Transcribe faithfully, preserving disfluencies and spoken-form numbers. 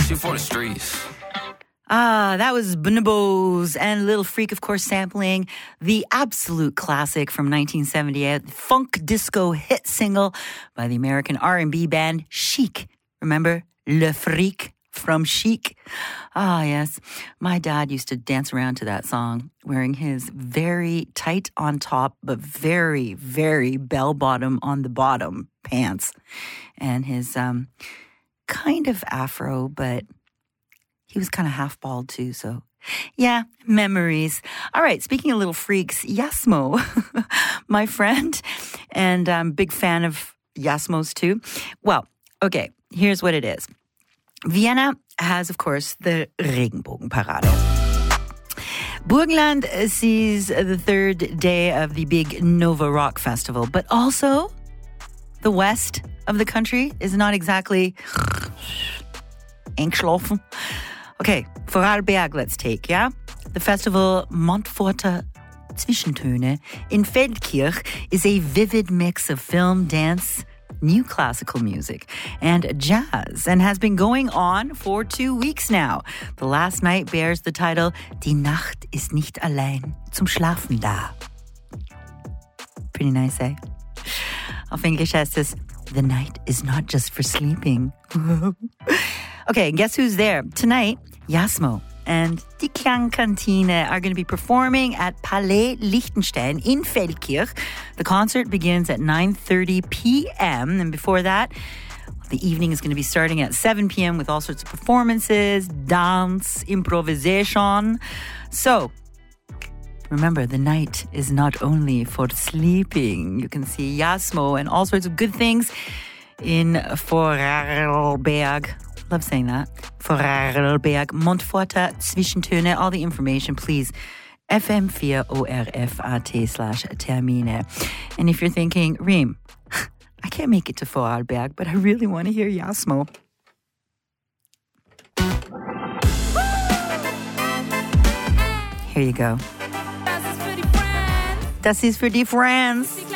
she for the streets. Ah, that was Bonobos and Little Freak, of course, sampling the absolute classic from nineteen seventy-eight, funk disco hit single by the American R and B band Chic. Remember Le Freak from Chic? Ah, yes. My dad used to dance around to that song wearing his very tight on top, but very, very bell-bottom on the bottom pants. And his um, kind of afro, but he was kind of half bald too, so yeah, memories. All right, speaking of little freaks, Yasmo, my friend, and I'm a big fan of Yasmo's too. Well, okay, here's what it is. Vienna has, of course, the Regenbogenparade. Burgenland sees the third day of the big Nova Rock Festival, but also the west of the country is not exactly eingeschlafen. Okay, Vorarlberg let's take, yeah? The festival Montforter Zwischentöne in Feldkirch is a vivid mix of film, dance, new classical music, and jazz, and has been going on for two weeks now. The last night bears the title Die Nacht ist nicht allein zum Schlafen da. Pretty nice, eh? Auf Englisch heißt es, the night is not just for sleeping. Okay, guess who's there? Tonight, Yasmo and Die Klangkantine are going to be performing at Palais Liechtenstein in Feldkirch. The concert begins at nine thirty p.m. And before that, the evening is going to be starting at seven p.m. with all sorts of performances, dance, improvisation. So, remember, the night is not only for sleeping. You can see Yasmo and all sorts of good things in Vorarlberg. Love saying that. Vorarlberg, Montforter, Zwischentöne, all the information, please. F M four O R F A T slash Termine. And if you're thinking, Reem, I can't make it to Vorarlberg, but I really want to hear Yasmo. Here you go. Das ist für die Friends.